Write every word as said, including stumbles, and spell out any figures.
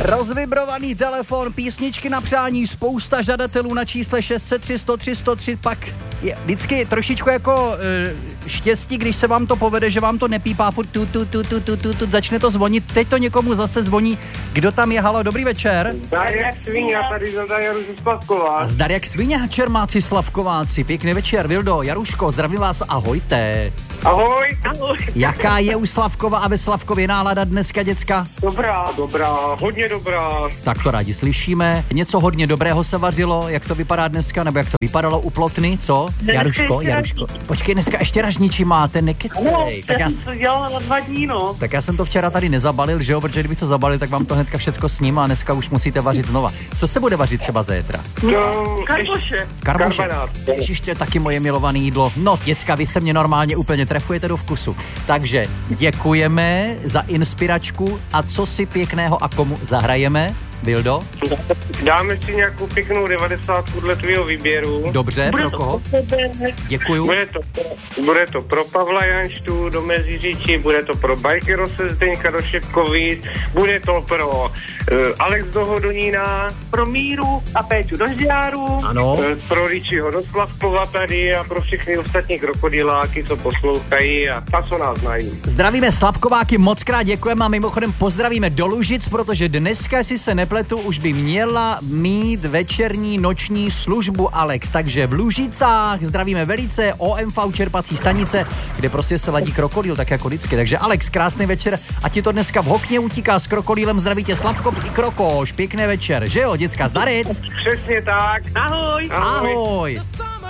Rozvibrovaný telefon, písničky na přání, spousta žadatelů na čísle šest set tři sto tři sto tři, pak je vždycky trošičku jako e, štěstí, když se vám to povede, že vám to nepípá furt tu, tu, tu, tu, tu, tu, tu, začne to zvonit, teď to někomu zase zvoní. Kdo tam je? Halo, dobrý večer. Zdar jak svině, tady za Jarušu Slavková. Zdar jak svině, čermáci Slavkováci, pěkný večer, Vildo, Jaruško, zdravím vás, ahojte. Ahoj. Ahoj. Jaká je u Slavkova a ve Slavkově nálada dneska, děcka? Dobrá, dobrá, hodně dobrá. Tak to rádi slyšíme. Něco hodně dobrého se vařilo, jak to vypadá dneska, nebo jak to vypadalo u Plotny, co? Jaruško, Jaruško. Počkej, dneska ještě ražničí máte, nekecej. No, tak já jsem to dělala na dva dní, no. Tak já jsem to včera tady nezabalil, že jo, protože kdybych to zabalil, tak vám to hnedka všecko sním a dneska už musíte vařit znova. Co se bude vařit třeba zítra? No, karboše. Karboše. Ježiště, taky moje milované jídlo. No, děcka, vy se mě normálně úplně trefujete do vkusu. Takže děkujeme za inspiračku a co si pěkného a komu zahrajeme? Vildo? Dáme si nějakou pěknou devadesátku dle tvýho výběru. Dobře, bude pro to koho? Děkuju. Bude to, bude to pro Pavla Janštu do Meziříčí, bude to pro Bajkerose Zdeňka do Šepkovic, bude to pro uh, Alex do Hodonína, pro Míru a Péťu do Žďáru, ano. Uh, pro Ričího do Slavkova tady a pro všechny ostatní krokodiláky, co poslouchají a, a co nás znají. Zdravíme Slavkováky, moc krát děkujeme a mimochodem pozdravíme do Lužic, protože dneska si se nepletu, už by měla mít večerní noční službu Alex, takže v Lužicách zdravíme velice, O M V čerpací stanice, kde prostě se ladí krokodýl, tak jako vždycky. Takže Alex, krásný večer a ti to dneska v hokně utíká s krokodýlem, zdraví tě Slavkov i Krokoš, pěkný večer, že jo, děcka, zdarec? Přesně tak, ahoj. Ahoj. Ahoj.